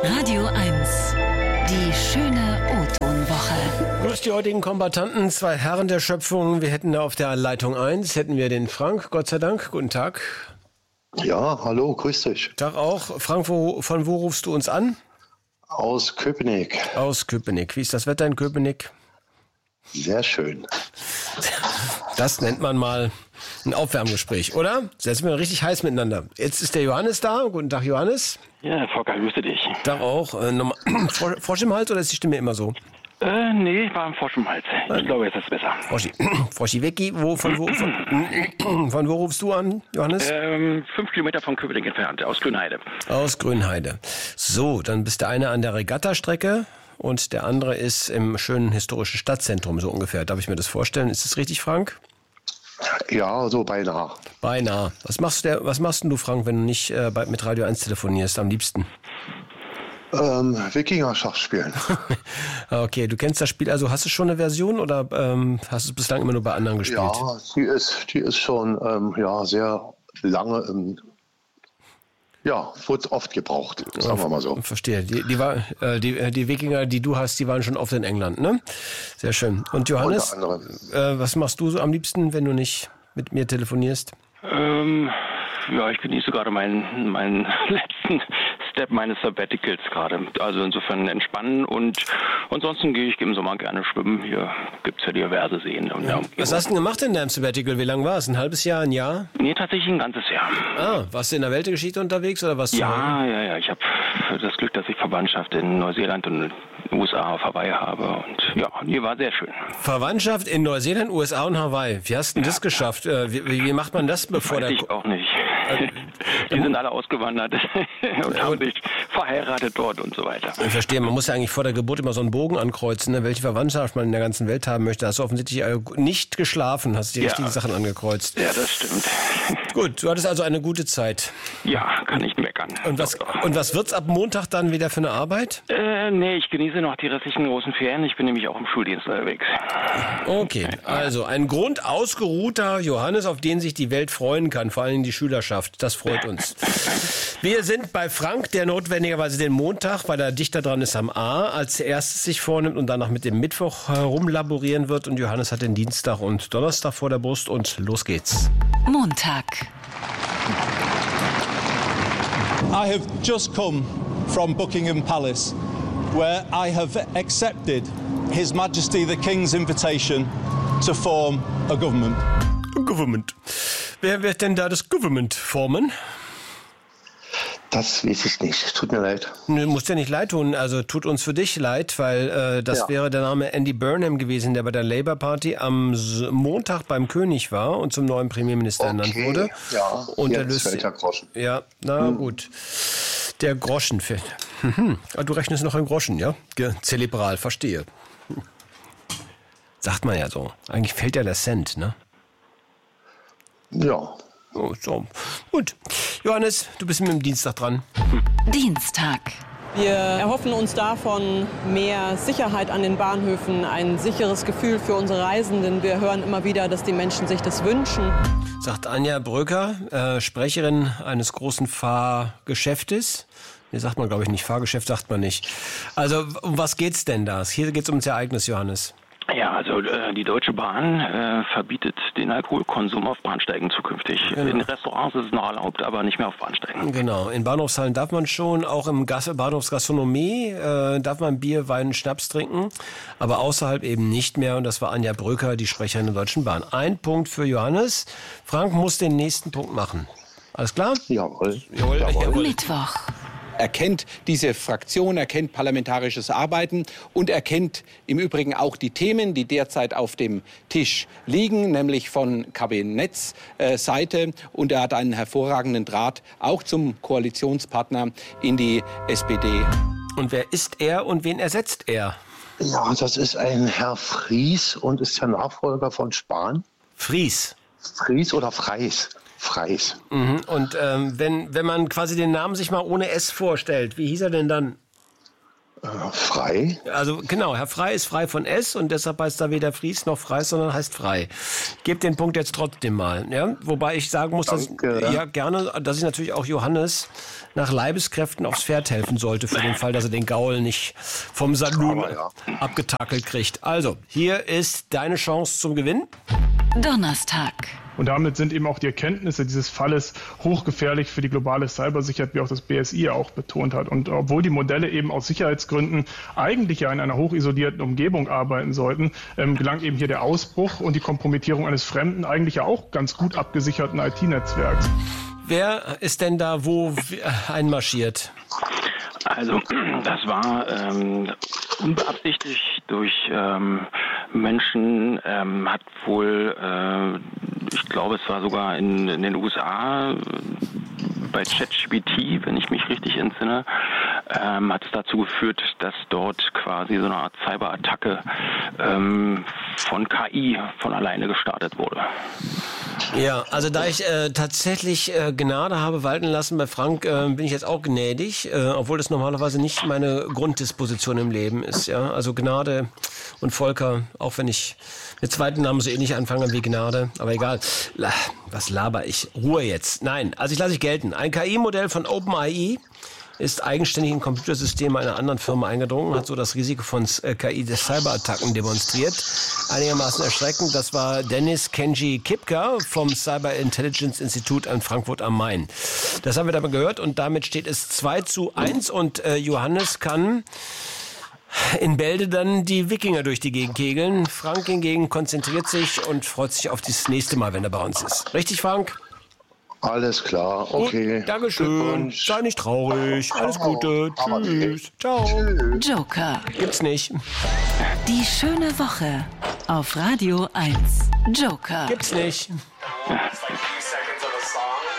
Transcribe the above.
Radio 1, die schöne O-Ton-Woche. Grüß die heutigen Kombattanten, zwei Herren der Schöpfung. Wir hätten da auf der Leitung 1, hätten wir den Frank, Gott sei Dank. Guten Tag. Ja, hallo, grüß dich. Tag auch. Frank, von wo rufst du uns an? Aus Köpenick. Aus Köpenick. Wie ist das Wetter in Köpenick? Sehr schön. Das nennt man mal ein Aufwärmgespräch, oder? Jetzt sind wir richtig heiß miteinander. Jetzt ist der Johannes da. Guten Tag, Johannes. Ja, Volker, grüße dich. Tag auch. Frosch im Hals oder ist die Stimme immer so? Nee, war ein Frosch im Hals. Ich glaube, jetzt ist es besser. Froschi Wecki, von wo rufst du an, Johannes? 5 Kilometer von Köpenick entfernt, aus Grünheide. Aus Grünheide. So, dann bist der eine an der Regattastrecke und der andere ist im schönen historischen Stadtzentrum, so ungefähr. Darf ich mir das vorstellen? Ist das richtig, Frank? Ja, so beinahe. Beinahe. Was machst denn du, Frank, wenn du nicht mit Radio 1 telefonierst, am liebsten? Wikinger-Schach spielen. Okay, du kennst das Spiel, also hast du schon eine Version oder hast du es bislang immer nur bei anderen gespielt? Ja, die ist schon sehr lange, wurde oft gebraucht, sagen wir mal so. Verstehe. Die Wikinger, die du hast, die waren schon oft in England, ne? Sehr schön. Und Johannes, was machst du so am liebsten, wenn du nicht mit mir telefonierst? Ich genieße gerade meinen letzten Step meines Sabbaticals gerade. Also insofern entspannen und ansonsten gehe ich im Sommer gerne schwimmen. Hier gibt es ja diverse Seen. Was hast du denn gemacht in deinem Sabbatical? Wie lange war es? Ein halbes Jahr, ein Jahr? Nee, tatsächlich ein ganzes Jahr. Ah, warst du in der Weltgeschichte unterwegs oder was? Ja. Ich habe das Glück, dass ich Verwandtschaft in Neuseeland und in den USA auf Hawaii habe. Und ja, hier war sehr schön. Verwandtschaft in Neuseeland, USA und Hawaii. Wie hast du das geschafft? Wie macht man das, bevor Weiß ich auch nicht. Die sind alle ausgewandert und haben sich verheiratet dort und so weiter. Ich verstehe, man muss ja eigentlich vor der Geburt immer so einen Bogen ankreuzen, ne? Welche Verwandtschaft man in der ganzen Welt haben möchte. Hast du offensichtlich nicht geschlafen, hast die richtigen Sachen angekreuzt. Ja, das stimmt. Gut, du hattest also eine gute Zeit. Ja, kann nicht meckern. Und was wird's ab Montag dann wieder für eine Arbeit? Nee, ich genieße noch die restlichen großen Ferien. Ich bin nämlich auch im Schuldienst unterwegs. Okay, also ein grundausgeruhter Johannes, auf den sich die Welt freuen kann, vor allem die Schülerschaft. Das freut uns. Wir sind bei Frank, der notwendigerweise den Montag, weil er dichter dran ist am A, als erstes sich vornimmt und danach mit dem Mittwoch herumlaborieren wird. Und Johannes hat den Dienstag und Donnerstag vor der Brust und los geht's. Montag. I have just come from Buckingham Palace, where I have accepted His Majesty the King's invitation to form a government. Government. Wer wird denn da das Government formen? Das weiß ich nicht. Tut mir leid. Du musst ja nicht leid tun. Also tut uns für dich leid, weil das wäre der Name Andy Burnham gewesen, der bei der Labour Party am Montag beim König war und zum neuen Premierminister ernannt wurde. Ja, und jetzt fällt der Groschen. Ja, gut. Der Groschen fällt. Du rechnest noch in Groschen, ja? Zelebral, verstehe. Sagt man ja so. Eigentlich fällt ja der Cent, ne? Ja. Oh, so. Gut. Johannes, du bist mit dem Dienstag dran. Dienstag. Wir erhoffen uns davon mehr Sicherheit an den Bahnhöfen, ein sicheres Gefühl für unsere Reisenden. Wir hören immer wieder, dass die Menschen sich das wünschen. Sagt Anja Bröker, Sprecherin eines großen Fahrgeschäftes. Nee, sagt man, glaube ich, nicht. Fahrgeschäft sagt man nicht. Also, um was geht's denn da? Hier geht's ums Ereignis, Johannes. Ja, also die Deutsche Bahn verbietet den Alkoholkonsum auf Bahnsteigen zukünftig. Genau. In Restaurants ist es noch erlaubt, aber nicht mehr auf Bahnsteigen. Genau, in Bahnhofshallen darf man schon, auch im Bahnhofsgastronomie darf man Bier, Wein, Schnaps trinken, aber außerhalb eben nicht mehr. Und das war Anja Bröker, die Sprecherin der Deutschen Bahn. Ein Punkt für Johannes. Frank muss den nächsten Punkt machen. Alles klar? Jawohl. Mittwoch. Er kennt diese Fraktion, er kennt parlamentarisches Arbeiten und er kennt im Übrigen auch die Themen, die derzeit auf dem Tisch liegen, nämlich von Kabinettsseite. Und er hat einen hervorragenden Draht auch zum Koalitionspartner in die SPD. Und wer ist er und wen ersetzt er? Ja, das ist ein Herr Fries und ist der Nachfolger von Spahn. Fries? Fries oder Freis? Freis. Mhm. Und wenn man quasi den Namen sich mal ohne S vorstellt, wie hieß er denn dann? Frei? Also genau, Herr Frei ist frei von S und deshalb heißt da weder Fries noch Frei, sondern heißt Frei. Gebt den Punkt jetzt trotzdem mal. Ja? Wobei ich sagen muss, dass ich natürlich auch Johannes nach Leibeskräften aufs Pferd helfen sollte, für den Fall, dass er den Gaul nicht vom Saloon abgetakelt kriegt. Also, hier ist deine Chance zum Gewinn. Donnerstag. Und damit sind eben auch die Erkenntnisse dieses Falles hochgefährlich für die globale Cybersicherheit, wie auch das BSI auch betont hat. Und obwohl die Modelle eben aus Sicherheitsgründen eigentlich ja in einer hochisolierten Umgebung arbeiten sollten, gelang eben hier der Ausbruch und die Kompromittierung eines fremden, eigentlich ja auch ganz gut abgesicherten IT-Netzwerks. Wer ist denn da wo einmarschiert? Also das war unbeabsichtigt durch Menschen, hat wohl, ich glaube es war sogar in den USA, bei ChatGPT, wenn ich mich richtig entsinne, hat es dazu geführt, dass dort quasi so eine Art Cyberattacke von KI von alleine gestartet wurde. Ja, also da ich tatsächlich Gnade habe walten lassen bei Frank, bin ich jetzt auch gnädig, obwohl das normalerweise nicht meine Grunddisposition im Leben ist. Ja, also Gnade und Volker, auch wenn ich mit zweiten Namen so ähnlich anfange wie Gnade, aber egal. Was laber ich? Ruhe jetzt. Nein, also ich lasse ich gelten. Ein KI-Modell von OpenAI ist eigenständig in Computersysteme einer anderen Firma eingedrungen, hat so das Risiko von KI-Cyberattacken demonstriert. Einigermaßen erschreckend, das war Dennis Kenji Kipka vom Cyber Intelligence Institute in Frankfurt am Main. Das haben wir dabei gehört und damit steht es 2:1 und Johannes kann in Bälde dann die Wikinger durch die Gegend kegeln. Frank hingegen konzentriert sich und freut sich auf das nächste Mal, wenn er bei uns ist. Richtig, Frank? Alles klar, okay. Gut, Dankeschön. Sei nicht traurig. Alles Gute. Tschüss. Ciao. Joker. Gibt's nicht. Die schöne Woche auf Radio 1. Joker. Gibt's nicht.